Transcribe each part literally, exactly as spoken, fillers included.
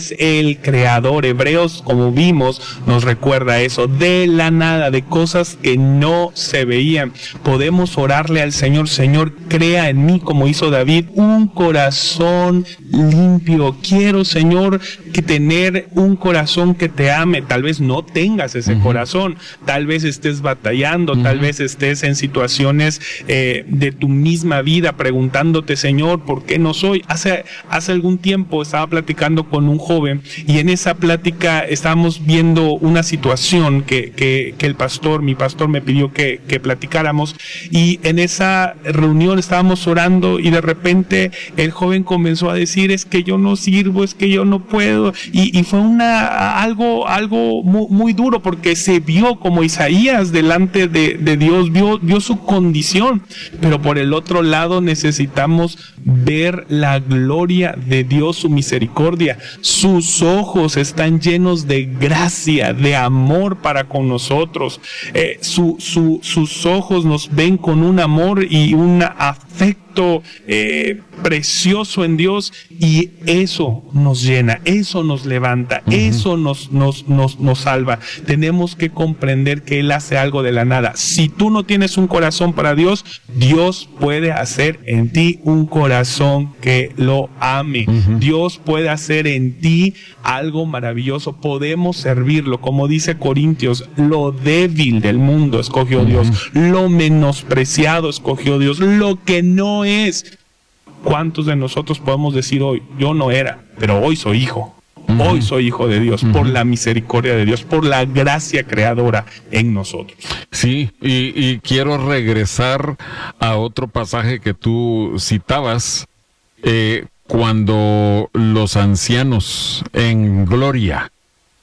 el creador. Hebreos, como vimos, nos recuerda eso, de la nada, de cosas que no se veían. Podemos orarle al Señor: Señor, crea en mí, como hizo David, un corazón limpio. Quiero, Señor, que tener un corazón que te ame. Tal vez no tengas ese uh-huh. corazón, tal vez estés batallando, uh-huh. tal vez estés en situaciones eh, de tu misma vida preguntándote: Señor, ¿por qué no soy? Hace, hace algún tiempo estaba platicando con un joven, y en esa plática estábamos viendo una situación que, que, que el pastor, mi pastor me pidió que, que platicáramos, y en esa reunión estábamos orando, y de repente el joven comenzó a decir: es que yo no sirvo, es que yo no puedo, y, y fue una algo, algo muy, muy duro, porque se vio como Isaías delante de, de Dios, vio, vio su condición, pero por el otro lado necesitamos ver la gloria de Dios, su misericordia. Sus ojos están llenos de gracia, de amor para con nosotros. Eh, su, su, sus ojos nos ven con un amor y un afecto eh, precioso en Dios, y eso nos llena, eso nos levanta, uh-huh. eso nos, nos, nos, nos salva. Tenemos que comprender que Él hace algo de la nada. Si tú no tienes un corazón para Dios, Dios puede hacer en ti un corazón que lo ame. Uh-huh. Dios puede hacer en ti algo maravilloso. Podemos servirlo, como dice Corintios: lo débil del mundo escogió uh-huh. Dios, lo menospreciado escogió Dios, lo que no es. ¿Cuántos de nosotros podemos decir hoy: yo no era, pero hoy soy hijo? Uh-huh. Hoy soy hijo de Dios, uh-huh. por la misericordia de Dios, por la gracia creadora en nosotros. Sí, y, y quiero regresar a otro pasaje que tú citabas, eh, cuando los ancianos en gloria,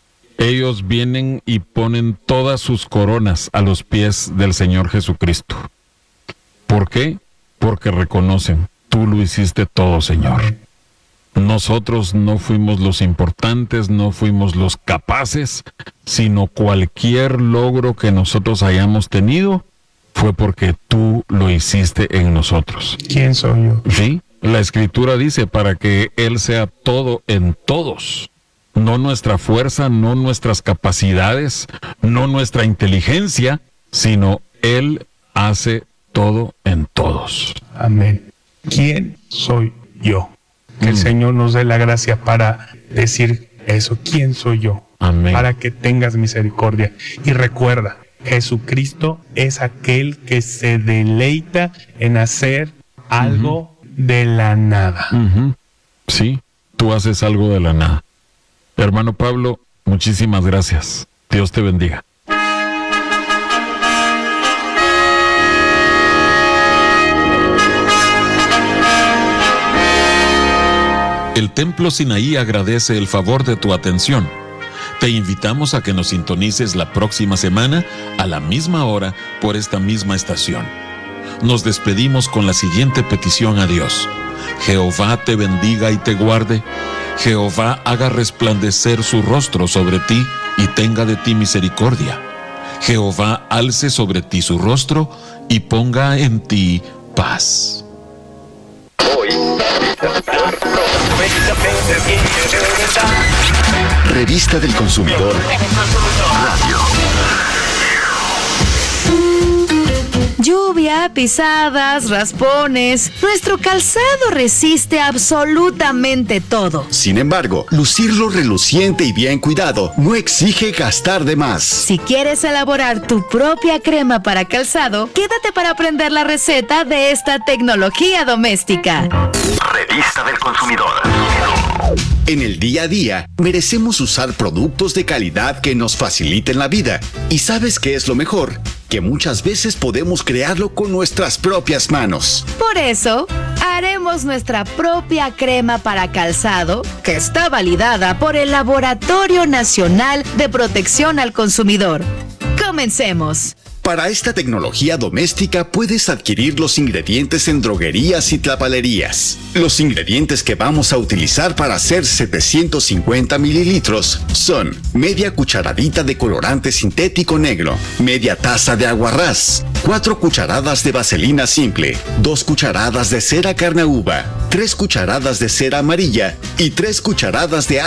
ellos vienen y ponen todas sus coronas a los pies del Señor Jesucristo. ¿Por qué? Porque reconocen: tú lo hiciste todo, Señor. Nosotros no fuimos los importantes, no fuimos los capaces, sino cualquier logro que nosotros hayamos tenido fue porque tú lo hiciste en nosotros. ¿Quién soy yo? Sí, la Escritura dice: para que Él sea todo en todos. No nuestra fuerza, no nuestras capacidades, no nuestra inteligencia, sino Él hace todo en todos. Amén. ¿Quién soy yo? Que mm. el Señor nos dé la gracia para decir eso: ¿quién soy yo? Amén. Para que tengas misericordia. Y recuerda, Jesucristo es aquel que se deleita en hacer algo uh-huh. de la nada. Uh-huh. Sí, tú haces algo de la nada. Hermano Pablo, muchísimas gracias. Dios te bendiga. El Templo Sinaí agradece el favor de tu atención. Te invitamos a que nos sintonices la próxima semana a la misma hora por esta misma estación. Nos despedimos con la siguiente petición a Dios: Jehová te bendiga y te guarde. Jehová haga resplandecer su rostro sobre ti y tenga de ti misericordia. Jehová alce sobre ti su rostro y ponga en ti paz. Hoy, Revista del Consumidor Radio. Lluvia, pisadas, raspones. Nuestro calzado resiste absolutamente todo. Sin embargo, lucirlo reluciente y bien cuidado no exige gastar de más. Si quieres elaborar tu propia crema para calzado, quédate para aprender la receta de esta tecnología doméstica. Revista del Consumidor. En el día a día, merecemos usar productos de calidad que nos faciliten la vida. ¿Y sabes qué es lo mejor? Que muchas veces podemos crearlo con nuestras propias manos. Por eso, haremos nuestra propia crema para calzado, que está validada por el Laboratorio Nacional de Protección al Consumidor. Comencemos. Para esta tecnología doméstica puedes adquirir los ingredientes en droguerías y tlapalerías. Los ingredientes que vamos a utilizar para hacer setecientos cincuenta mililitros son media cucharadita de colorante sintético negro, media taza de aguarrás, cuatro cucharadas de vaselina simple, dos cucharadas de cera carne uva, tres cucharadas de cera amarilla y tres cucharadas de